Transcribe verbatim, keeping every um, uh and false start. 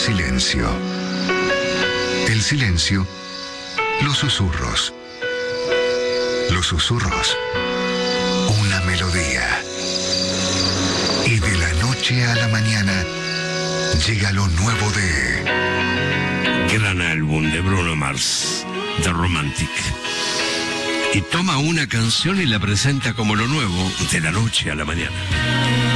silencio. El silencio, los susurros. Los susurros, una melodía. Y de la noche a la mañana llega lo nuevo de... Gran álbum de Bruno Mars, The Romantic. Y toma una canción y la presenta como lo nuevo de la noche a la mañana.